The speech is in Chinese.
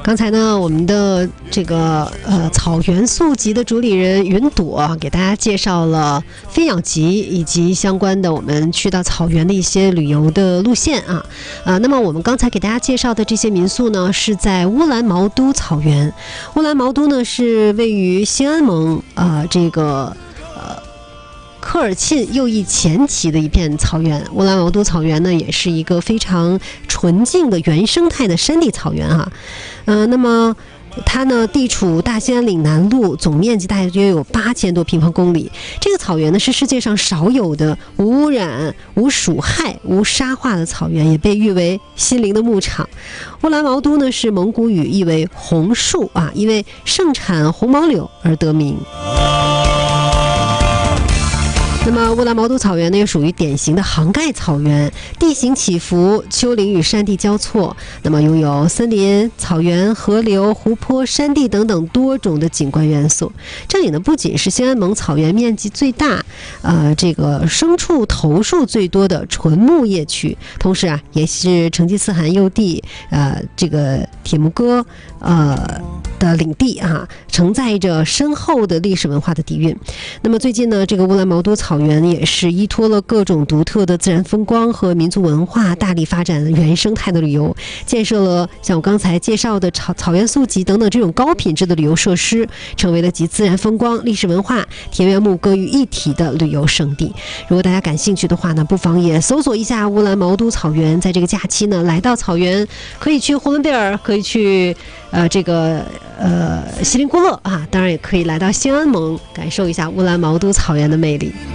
刚才呢，我们的这个草原速集的主理人云朵给大家介绍了飞鸟集以及相关的我们去到草原的一些旅游的路线啊。那么我们刚才给大家介绍的这些民宿呢，是在乌兰毛都草原。乌兰毛都呢是位于兴安盟科尔沁右翼前旗的一片草原。乌兰毛都草原呢，也是一个非常纯净的原生态的山地草原啊。那么它呢地处大兴安岭南麓，总面积大约有8000多平方公里。这个草原呢是世界上少有的无污染、无鼠害、无沙化的草原，也被誉为心灵的牧场。乌兰毛都呢是蒙古语意为红树啊，因为盛产红毛柳而得名。那么乌兰毛都草原呢，也属于典型的杭盖草原，地形起伏，丘陵与山地交错，那么拥有森林、草原、河流、湖泊、山地等等多种的景观元素。这里呢，不仅是兴安盟草原面积最大，这个牲畜头数最多的纯牧业区，同时啊，也是成吉思汗幼弟这个铁木哥的领地啊，承载着深厚的历史文化的底蕴。那么最近呢，这个乌兰毛都草原也是依托了各种独特的自然风光和民族文化，大力发展原生态的旅游，建设了像我刚才介绍的草原宿集等等这种高品质的旅游设施，成为了集自然风光、历史文化、田园牧歌于一体的旅游胜地。如果大家感兴趣的话呢，不妨也搜索一下乌兰毛都草原。在这个假期呢，来到草原，可以去呼伦贝尔，可以去锡林郭勒啊，当然也可以来到兴安盟，感受一下乌兰毛都草原的魅力。